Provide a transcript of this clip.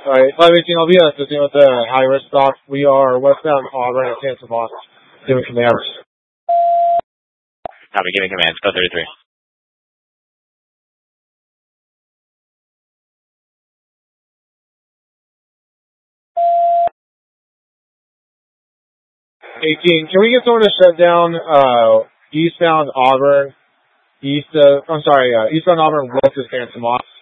Alright, 518, I'll be assisting with the high risk stock. We are westbound Auburn at San Tomas, giving commands. Copy, giving commands, go 33. 18, can we get someone to shut down eastbound Auburn, eastbound Auburn west of San Tomas?